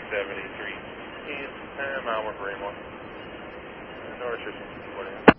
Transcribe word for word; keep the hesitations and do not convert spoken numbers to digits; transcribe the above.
seventy-three. East, uh, mile one for Raymore. North Richmond,